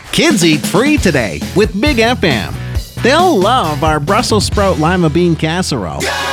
Kids eat free today with Big FM. They'll love our Brussels sprout lima bean casserole.